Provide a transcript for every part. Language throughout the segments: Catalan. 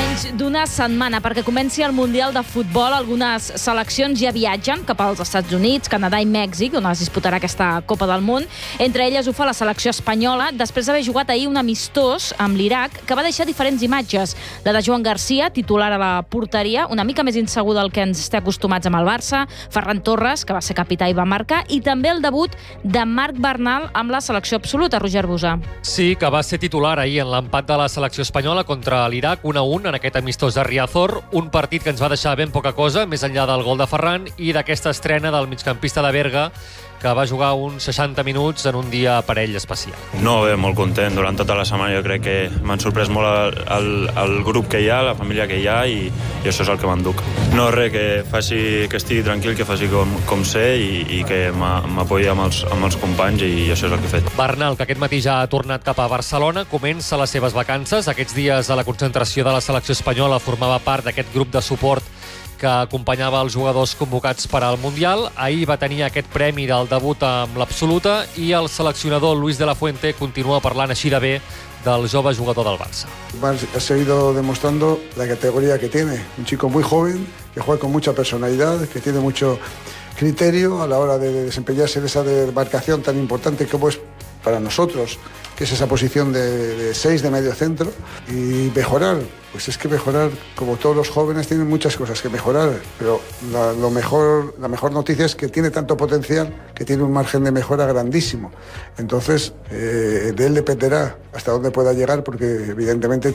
Menys d'una setmana perquè comenci el Mundial de Futbol. Algunes seleccions ja viatgen cap als Estats Units, Canadà i Mèxic, on es disputarà aquesta Copa del Món. Entre elles ho fa la selecció espanyola, després d'haver jugat ahir un amistós amb l'Iraq, que va deixar diferents imatges. La de Joan Garcia, titular a la porteria, una mica més insegur del que ens té acostumats amb el Barça, Ferran Torres, que va ser capità i va marcar, i també el debut de Marc Bernal amb la selecció absoluta, Roger Busa. Sí, que va ser titular ahir en l'empat de la selecció espanyola contra l'Iraq, 1-1 en aquest amistós de Riazor, un partit que ens va deixar ben poca cosa, més enllà del gol de Ferran i d'aquesta estrena del migcampista de Berga, que va jugar uns 60 minuts en un dia per ell especial. No, bé, molt content. Durant tota la setmana jo crec que m'han sorprès molt el grup que hi ha, la família que hi ha, i això és el que m'enduc. No, res, que estigui tranquil, que faci com sé i que m'apoyi amb els companys, i això és el que he fet. Bernal, que aquest matí ja ha tornat cap a Barcelona, comença les seves vacances. Aquests dies a la concentració de la selecció espanyola formava part d'aquest grup de suport que acompanyava els jugadors convocats per al Mundial. Ahir va tenir aquest premi del debut amb l'absoluta i el seleccionador Luis de la Fuente continua parlant així de bé del jove jugador del Barça. Ha seguido demostrando la categoría que tiene. Un chico muy joven, que juega con mucha personalidad, que tiene mucho criterio a la hora de desempeñarse en esa demarcación tan importante como es para nosotros, que es esa posición de 6 de medio centro, y mejorar. Pues es que mejorar, como todos los jóvenes, tienen muchas cosas que mejorar, pero la mejor noticia es que tiene tanto potencial que tiene un margen de mejora grandísimo. Entonces, de él dependerá hasta dónde pueda llegar, porque evidentemente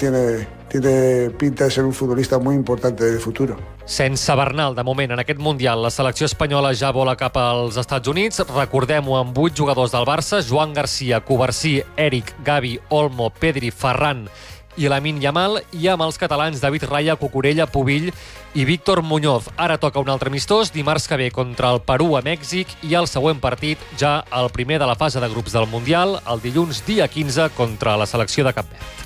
tiene pinta de ser un futbolista muy importante del futuro. Sense Bernal, de moment, en aquest Mundial, la selecció espanyola ja vola cap als Estats Units. Recordem-ho, amb 8 jugadors del Barça: Joan Garcia, Covarsí, Eric, Gavi, Olmo, Pedri, Ferran i Lamine Yamal, i amb els catalans David Raya, Cucurella, Pubill i Víctor Muñoz. Ara toca un altre amistós, dimarts que ve contra el Perú a Mèxic, i el següent partit, ja el primer de la fase de grups del Mundial, el dilluns dia 15 contra la selecció de Cap Verd.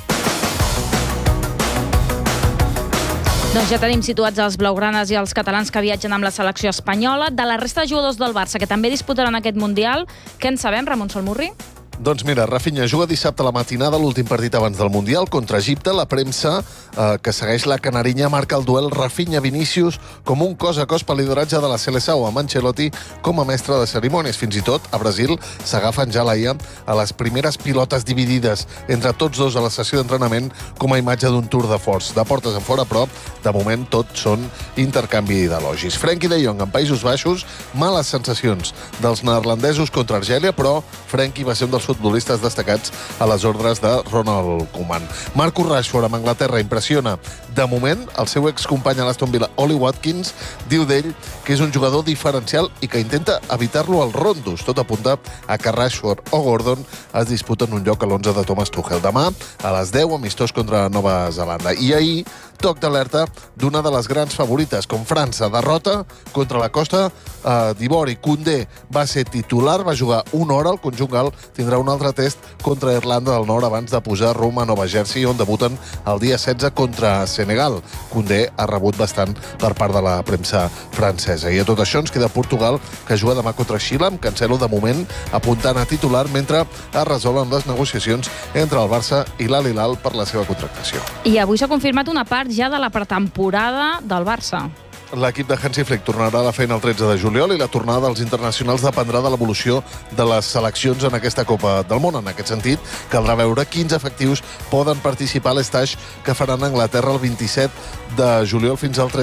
Doncs ja tenim situats els blaugranes i els catalans que viatgen amb la selecció espanyola. De la resta de jugadors del Barça que també disputaran aquest Mundial, què en sabem, Ramon Solmurri? Doncs mira, Rafinha juga dissabte a la matinada l'últim partit abans del Mundial contra Egipte. La premsa que segueix la canarinya marca el duel Rafinha-Vinícius com un cos a cos pel lideratge de la Seleção, amb Ancelotti com a mestre de cerimònies. Fins i tot, a Brasil s'agafen ja la IA a les primeres pilotes dividides entre tots dos a la sessió d'entrenament com a imatge d'un tour de force. De portes en fora, però, de moment tot són intercanvi d'elogis. Frenkie de Jong, en Països Baixos, males sensacions dels neerlandesos contra Argèlia, però Frenkie va ser un dels futbolistes destacats a les ordres de Ronald Koeman. Marcus Rashford amb Anglaterra impressiona. De moment, el seu excompany a l'Aston Villa, Oli Watkins, diu d'ell que és un jugador diferencial i que intenta evitar-lo als rondos. Tot apunta a que Rashford o Gordon es disputen un lloc a l'11 de Thomas Tuchel. Demà, a les 10, amistós contra Nova Zelanda. I ahir, toc d'alerta d'una de les grans favorites, com França, derrota contra la Costa d'Ivori. Koundé va ser titular, va jugar una hora, el conjunt gal tindrà un altre test contra Irlanda del Nord abans de pujar rumb a Nova Jersey, on debuten el dia 16 contra Senegal. Koundé ha rebut bastant per part de la premsa francesa. I a tot això ens queda Portugal, que juga demà contra Xile, amb Cancelo de moment apuntant a titular, mentre es resolen les negociacions entre el Barça i l'Al-Hilal per la seva contractació. I avui s'ha confirmat una part ja de la pretemporada del Barça. L'equip de Hansi Flick tornarà a la feina el 13 de juliol i la tornada dels internacionals dependrà de l'evolució de les seleccions en aquesta Copa del Món. En aquest sentit, caldrà veure quins efectius poden participar a l'estage que faran a Anglaterra el 27 de juliol fins al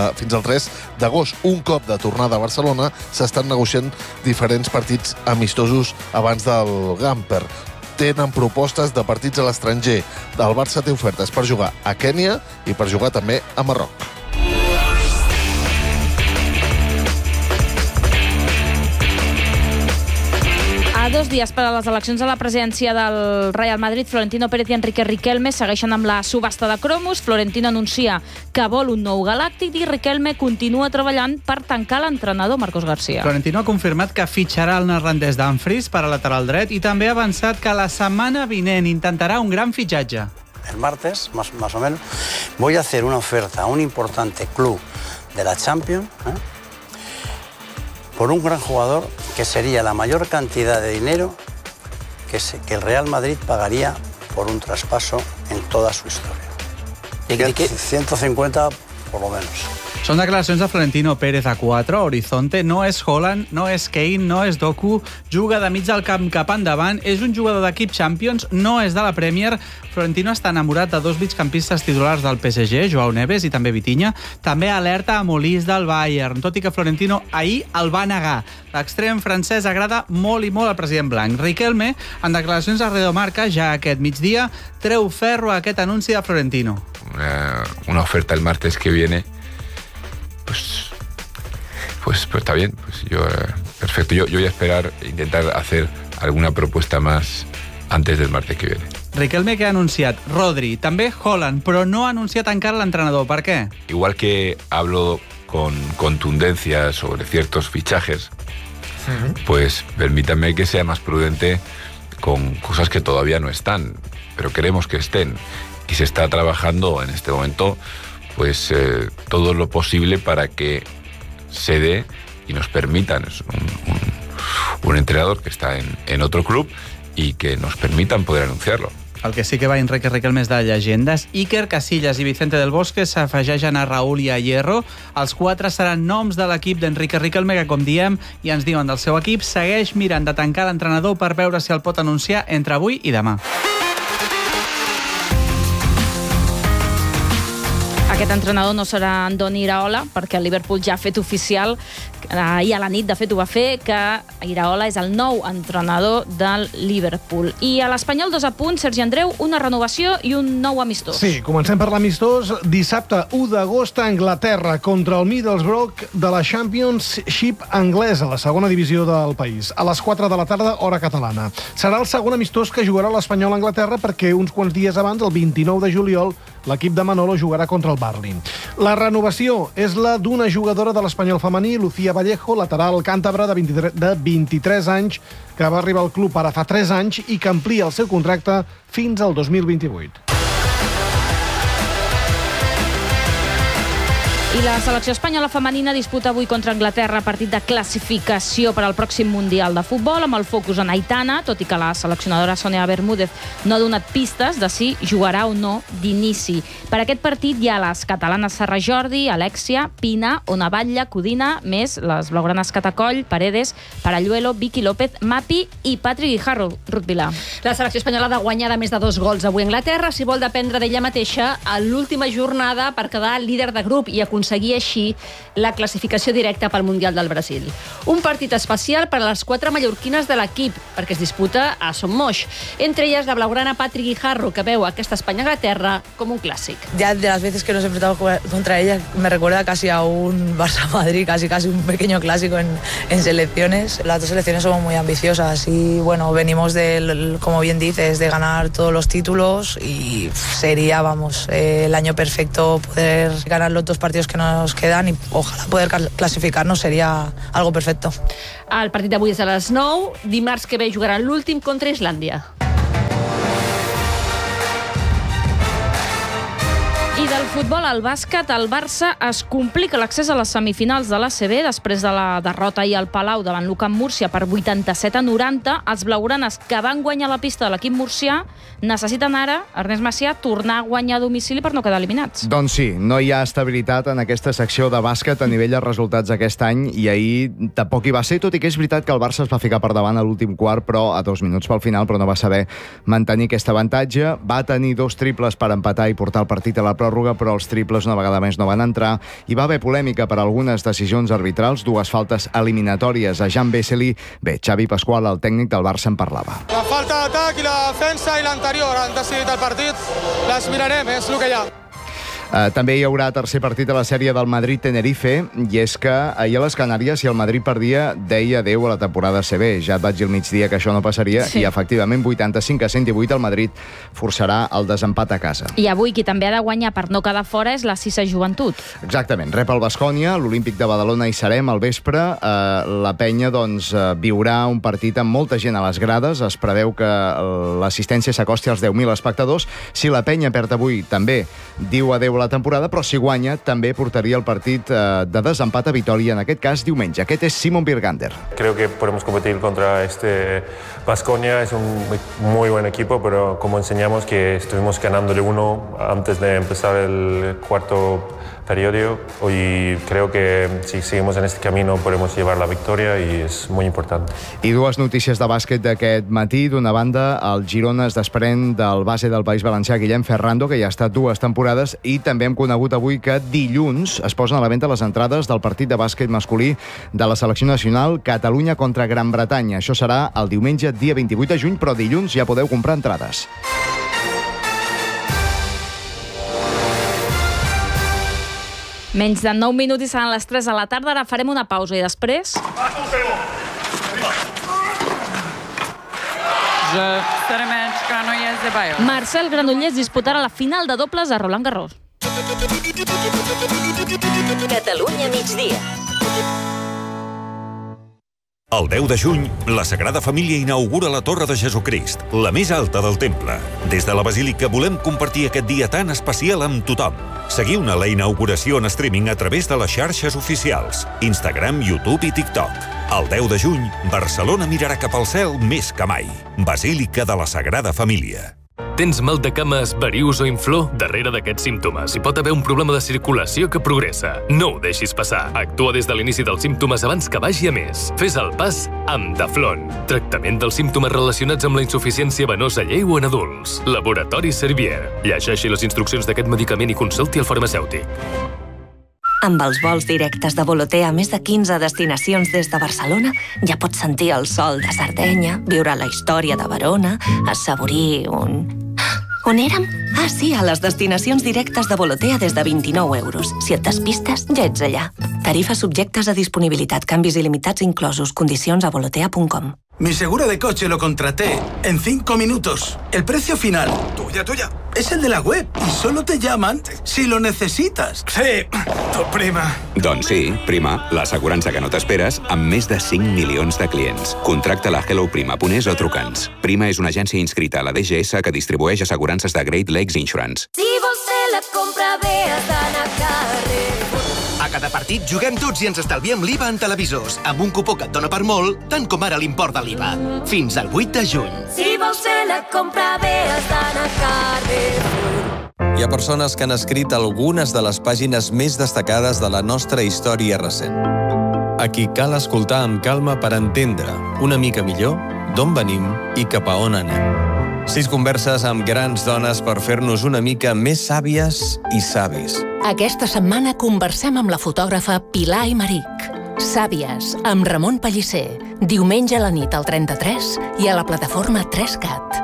3 d'agost. Un cop de tornada a Barcelona, s'estan negociant diferents partits amistosos abans del Gamper. Tenen propostes de partits a l'estranger. El Barça té ofertes per jugar a Kènia i per jugar també a Marroc. A 2 dies per a les eleccions a la presidència del Real Madrid, Florentino Pérez i Enrique Riquelme segueixen amb la subhasta de cromos. Florentino anuncia que vol un nou galàctic i Riquelme continua treballant per tancar l'entrenador Marcos García. Florentino ha confirmat que fitxarà el neerlandès Dumfries per a lateral dret i també ha avançat que la setmana vinent intentarà un gran fitxatge. El martes, más o menos, voy a hacer una oferta a un importante club de la Champions, por un gran jugador que sería la mayor cantidad de dinero que el Real Madrid pagaría por un traspaso en toda su historia. Y que 150 por lo menos. Són declaracions de Florentino Pérez a 4, Horizonte. No és Haaland, no és Kane, no és Doku. Juga de mig del camp cap endavant. És un jugador d'equip Champions, no és de la Premier. Florentino està enamorat de 2 migcampistes titulars del PSG, Joao Neves i també Vitinha. També alerta a Molís del Bayern, tot i que Florentino ahir el va negar. L'extrem francès agrada molt i molt al president blanc. Riquelme, en declaracions a Radio Marca, ja aquest migdia, treu ferro a aquest anunci de Florentino. Una oferta el martes que viene. Pues está bien, perfecto. Yo voy a esperar e intentar hacer alguna propuesta más antes del martes que viene. Riquelme, que ha anunciat Rodri, també Haaland, però no ha anunciat encara l'entrenador. Per què? Igual que hablo con contundencia sobre ciertos fichajes, pues permítanme que sea más prudente con cosas que todavía no están, pero queremos que estén. Y se está trabajando en este momento pues todo lo posible para que se dé y nos permitan un entrenador que está en otro club y que nos permitan poder anunciarlo. El que sí que va Enrique Riquelme és de llegendes. Iker Casillas i Vicente del Bosque s'afegeixen a Raúl i a Hierro. Els 4 seran noms de l'equip d'Enrique Riquelme, que, com diem, i ens diuen del seu equip, segueix mirant de tancar l'entrenador per veure si el pot anunciar entre avui i demà. Aquest entrenador no serà Andoni Iraola, perquè el Liverpool ja ha fet oficial, ahir a la nit, de fet, ho va fer, que Iraola és el nou entrenador del Liverpool. I a l'Espanyol, 2 apunts, Sergi Andreu, una renovació i un nou amistós. Sí, comencem per l'amistós. Dissabte 1 d'agost a Anglaterra contra el Middlesbrough de la Championship anglesa, la segona divisió del país, a les 4 de la tarda, hora catalana. Serà el segon amistós que jugarà l'Espanyol a Anglaterra perquè uns quants dies abans, el 29 de juliol, l'equip de Manolo jugarà contra el Burnley. La renovació és la d'una jugadora de l'Espanyol femení, Lucía Vallejo, lateral càntabra de 23 anys, que va arribar al club ara fa 3 anys i que amplia el seu contracte fins al 2028. I la selecció espanyola femenina disputa avui contra Anglaterra partit de classificació per al pròxim Mundial de Futbol, amb el focus en Aitana, tot i que la seleccionadora Sonia Bermúdez no ha donat pistes de si jugarà o no d'inici. Per aquest partit hi ha les catalanes Serra Jordi, Alexia, Pina, Ona Batlle, Codina, més les blaugranes Catacoll, Paredes, Paralluelo, Vicky López, Mapi i Patrick Guijarro. Ruth Vilà. La selecció espanyola ha de guanyar de més de 2 gols avui a Anglaterra si vol dependre d'ella mateixa a l'última jornada per quedar líder de grup i aconseguir així la classificació directa pel Mundial del Brasil. Un partit especial per a les 4 mallorquines de l'equip, perquè es disputa a Son Moix. Entre elles, la blaugrana Patrick Guijarro, que veu aquesta Espanya-Anglaterra com un clàssic. Ya de las veces que nos he enfrentado contra ella, me recuerda casi a un Barça-Madrid, casi un pequeño clásico en selecciones. Las 2 selecciones somos muy ambiciosas y, bueno, venimos como bien dices, de ganar todos los títulos y sería, el año perfecto poder ganar los 2 partidos que nos quedan y ojalá poder clasificarnos sería algo perfecto. El partit d'avui és a les 9, dimarts que ve jugaran l'últim contra Islàndia. I del futbol al bàsquet, el Barça es complica l'accés a les semifinals de l'ACB després de la derrota ahir al Palau davant l'UCAM Múrcia per 87-90. Els blaugranes, que van guanyar la pista de l'equip murcià, necessiten ara, Ernest Macià, tornar a guanyar a domicili per no quedar eliminats. Doncs sí, no hi ha estabilitat en aquesta secció de bàsquet a nivell de resultats aquest any i ahir tampoc hi va ser, tot i que és veritat que el Barça es va ficar per davant a l'últim quart, però a 2 minuts pel final, però no va saber mantenir aquest avantatge. Va tenir 2 triples per empatar i portar el partit a la pròrroga, però els triples una vegada més no van entrar. Hi va haver polèmica per algunes decisions arbitrals, 2 faltes eliminatòries a Jan Vesely. Bé, Xavi Pasqual, el tècnic del Barça, en parlava. La falta d'atac i la defensa i l'anterior han decidit el partit, les mirarem, és el que hi ha. També hi haurà tercer partit a la sèrie del Madrid-Tenerife, i és que ahir a les Canàries, si el Madrid perdia, deia adéu a la temporada CB. Ja et vaig dir al migdia que això no passaria, sí. I efectivament 85-118 el Madrid forçarà el desempat a casa. I avui qui també ha de guanyar per no quedar fora és la Sisa Joventut. Exactament, rep el Baskonia, l'Olímpic de Badalona hi serem al vespre. La penya viurà un partit amb molta gent a les grades, es preveu que l'assistència s'acosti als 10.000 espectadors. Si la penya perd avui, també diu adéu a la la temporada, però si guanya també portaria el partit de desempat a Vitòria, en aquest cas diumenge. Aquest és Simon Birgander. Creo que podemos competir contra este Baskonia, es un muy buen equipo, pero como enseñamos que estuvimos ganándole 1 antes de empezar el cuarto periodo, y creo que si seguimos en este camino podemos llevar la victoria y es muy importante. I dues notícies de bàsquet d'aquest matí. D'una banda, el Girona es desprèn del base del País Valencià, Guillem Ferrando, que ja ha estat 2 temporades, i també hem conegut avui que dilluns es posen a la venda les entrades del partit de bàsquet masculí de la selecció nacional Catalunya contra Gran Bretanya. Això serà el diumenge, dia 28 de juny, però dilluns ja podeu comprar entrades. Menys de 9 minuts i seran les 3 de la tarda. Ara farem una pausa i després... Marcel Granollers disputarà la final de dobles a Roland Garros. Catalunya migdia. El 10 de juny, la Sagrada Família inaugura la Torre de Jesucrist, la més alta del temple. Des de la Basílica volem compartir aquest dia tan especial amb tothom. Seguiu-ne la inauguració en streaming a través de les xarxes oficials, Instagram, YouTube i TikTok. El 10 de juny, Barcelona mirarà cap al cel més que mai. Basílica de la Sagrada Família. Tens mal de cames, varius o inflor? Darrere d'aquests símptomes hi pot haver un problema de circulació que progressa. No ho deixis passar. Actua des de l'inici dels símptomes abans que vagi a més. Fes el pas amb Daflon. Tractament dels símptomes relacionats amb la insuficiència venosa lleu en adults. Laboratori Servier. Llegeixi les instruccions d'aquest medicament i consulti el farmacèutic. Amb els vols directes de Volotea a més de 15 destinacions des de Barcelona, ja pots sentir el sol de Sardenya, viure la història de Verona, assaborir un... On érem? Ah, sí, a les destinacions directes de Volotea des de 29 euros. Si et despistes, ja ets allà. Tarifes subjectes a disponibilitat, canvis il·limitats inclosos, condicions a volotea.com. Mi seguro de coche lo contraté en 5 minutos. El precio final, tuya, es el de la web y solo te llaman si lo necesitas. Sí, tu prima. Doncs sí, Prima, l'assegurança que no t'esperes amb més de 5 milions de clients. Contracta-la a helloprima.es o truca'ns. Prima és una agència inscrita a la DGS que distribueix assegurances de Great Lakes Insurance. Si vols fer la compra bé has d'anar a Carrefour. A cada partit juguem tots i ens estalviem l'IVA en televisors, amb un cupó que et dona per molt, tant com ara l'import de l'IVA. Fins al 8 de juny. Si vols fer la compra bé has d'anar a Carrefour. Hi ha persones que han escrit algunes de les pàgines més destacades de la nostra història recent. A qui cal escoltar amb calma per entendre una mica millor d'on venim i cap a on anem. 6 converses amb grans dones per fer-nos una mica més sàvies i savis. Aquesta setmana conversem amb la fotògrafa Pilar Aymeric. Sàvies, amb Ramon Pellicer. Diumenge a la nit al 33 i a la plataforma 3CAT.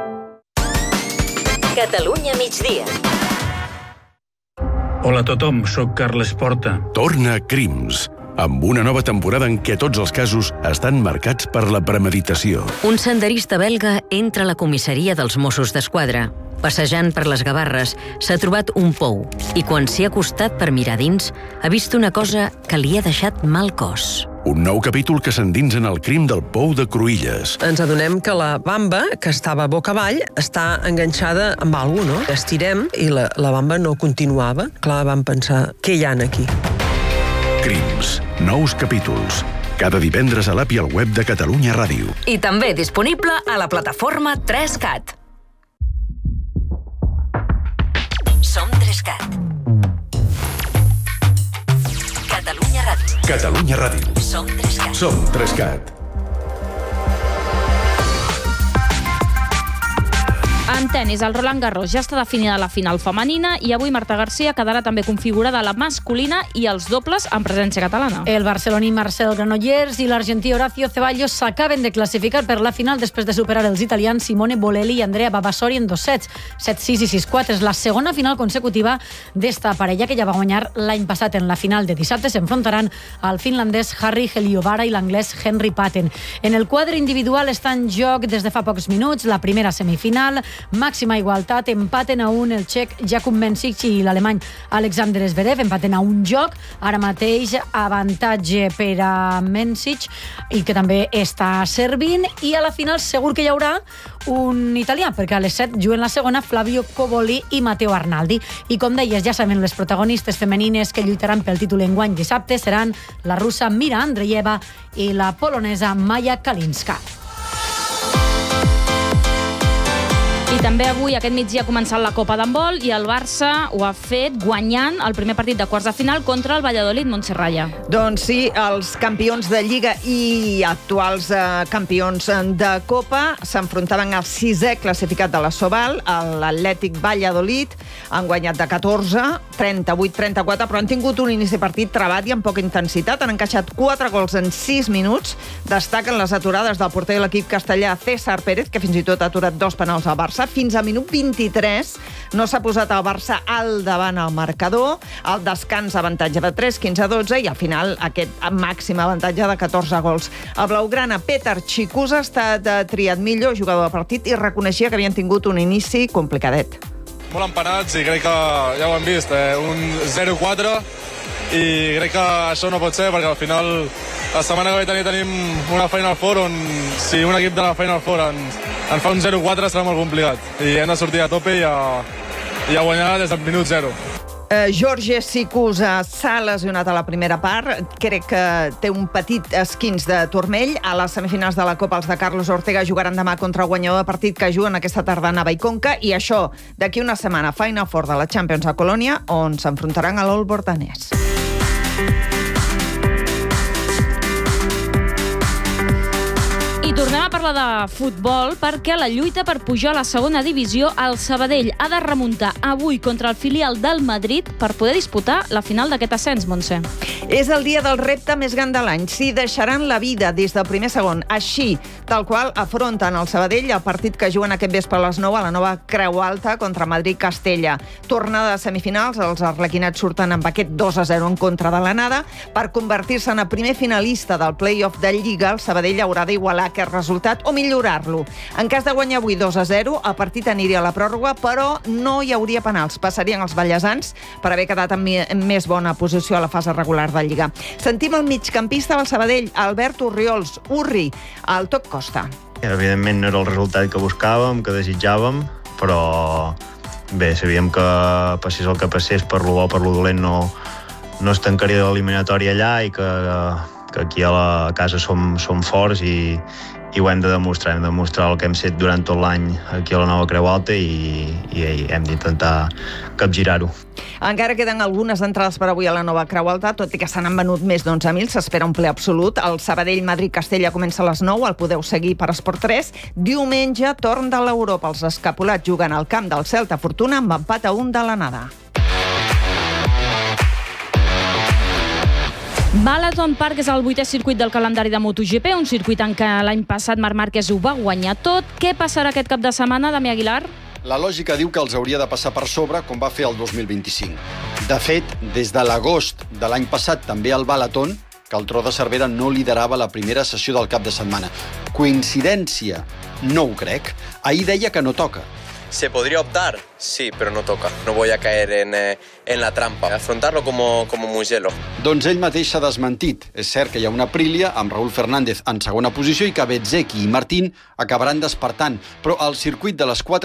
Catalunya migdia. Hola a tothom, soc Carles Porta. Torna Crims, amb una nova temporada en què tots els casos estan marcats per la premeditació. Un senderista belga entra a la comissaria dels Mossos d'Esquadra. Passejant per les Gavarres, s'ha trobat un pou i quan s'hi ha acostat per mirar dins, ha vist una cosa que li ha deixat mal cos. Un nou capítol que s'endinsa en el crim del pou de Cruïlles. Ens adonem que la bamba, que estava boca avall, està enganxada amb alguna cosa, no? Estirem i la bamba no continuava. Clar, vam pensar, què hi ha aquí? Crims, nous capítols. Cada divendres a l'app i al web de Catalunya Ràdio. I també disponible a la plataforma 3CAT. Som 3CAT. Catalunya Ràdio. Catalunya Ràdio. Som 3CAT. Som 3CAT. En tenis, el Roland Garros ja està definida la final femenina i avui Marta García quedarà també configurada la masculina i els dobles en presència catalana. El barceloní Marcel Granollers i l'argentí Horacio Ceballos s'acaben de classificar per la final després de superar els italians Simone Bolelli i Andrea Babassori en 2 sets, 7-6 i 6-4. És la segona final consecutiva d'esta parella que ja va guanyar l'any passat. En la final de dissabte s'enfrontaran al finlandès Harri Heliovara i l'anglès Henry Patten. En el quadre individual està en joc des de fa pocs minuts la primera semifinal. màxima igualtat, empaten a 1 el txec Jakub Mensik i l'alemany Alexander Zverev, empaten a un joc, ara mateix avantatge per a Mensik i que també està servint, i a la final segur que hi haurà un italià, perquè a les 7 juguen la segona Flavio Cobolli i Matteo Arnaldi. I com deies, ja sabem, les protagonistes femenines que lluitaran pel títol enguany dissabte seran la russa Mira Andreeva i la polonesa Maja Kalinska. I també avui, aquest migdia, ha començat la Copa d'handbol i el Barça ho ha fet guanyant el primer partit de quarts de final contra el Valladolid, Montse Raya. Doncs sí, els campions de Lliga i actuals campions de Copa s'enfrontaven al 6è classificat de la Sobal, l'Atlètic Valladolid. Han guanyat de 14, 38-34, però han tingut un inici de partit trebat i amb poca intensitat. Han encaixat 4 gols en 6 minuts. Destaquen les aturades del porter de l'equip castellà, César Pérez, que fins i tot ha aturat 2 penals al Barça. Fins a minut 23 no s'ha posat el Barça al davant al marcador. Al descans avantatge de 3, 15-12, i al final aquest màxim avantatge de 14 gols. El blaugrana Petar Čikuz ha estat triat millor jugador del partit i reconeixia que havien tingut un inici complicadet. Molt empanats i crec que ja ho hem vist, un 0-4, i crec que això no pot ser perquè al final la setmana que ve tenim una Final Four on si un equip de la Final Four en fa un 0-4 serà molt complicat i hem de sortir a tope i a guanyar des del minut 0. Jorge Čikuz s'ha lesionat a la primera part. Crec que té un petit esquinç de turmell. A les semifinals de la Copa, els de Carlos Ortega jugaran demà contra el guanyador de partit que juguen aquesta tarda a Navaconca, i això d'aquí una setmana, Final Four de la Champions a Colònia, on s'enfrontaran a l'Old Bordanès. I tornem a parlar de futbol perquè a la lluita per pujar a la segona divisió el Sabadell ha de remuntar avui contra el filial del Madrid per poder disputar la final d'aquest ascens, Montse. És el dia del repte més gran de l'any. S'hi deixaran la vida des del primer segon. Així, tal qual, afronten el Sabadell el partit que juguen aquest vespre a les 9 a la nova Creu Alta contra Madrid-Castella. Tornada de semifinals, els arlequinats surten amb aquest 2-0 en contra de l'anada. Per convertir-se en el primer finalista del play-off de Lliga, el Sabadell haurà d'igualar aquest resultat o millorar-lo. En cas de guanyar avui 2-0, el partit aniria a la pròrroga, però no hi hauria penals. Passarien els ballesans per haver quedat en més bona posició a la fase regular de Lliga. Sentim el migcampista del Sabadell, Albert Urriols. Urri, al tot costa. Evidentment no era el resultat que buscàvem, que desitjàvem, però bé, sabíem que passés el que passés, per lo bo, per lo dolent, no es tancaria l'eliminatòria allà i que aquí a casa som forts i ho hem de demostrar. Hem de demostrar el que hem fet durant tot l'any aquí a la nova Creu Alta i hem d'intentar capgirar-ho. Encara queden algunes entrades per avui a la nova Creu Alta, tot i que se n'han venut més d'11.000, s'espera un ple absolut. El Sabadell-Madrid-Castella comença a les 9, el podeu seguir per Esport 3. Diumenge, torn de l'Europa. Els escapulats juguen al camp del Celta Fortuna amb empat a 1 de l'anada. Balaton Park és el 8è circuit del calendari de MotoGP, un circuit en què l'any passat Marc Márquez ho va guanyar tot. Què passarà aquest cap de setmana, Damià Aguilar? La lògica diu que els hauria de passar per sobre, com va fer el 2025. De fet, des de l'agost de l'any passat, també el Balaton, que el Tro de Cervera no liderava la primera sessió del cap de setmana. Coincidència? No ho crec. Ahir deia que no toca. ¿Se podría optar? Sí, pero no toca. No voy a caer en la trampa. Afrontarlo como Mugello. Doncs ell mateix s'ha desmentit. És cert que hi ha una Aprilia amb Raúl Fernández en segona posició i que Bezzecchi i Martín acabaran despertant. Però el circuit de les 4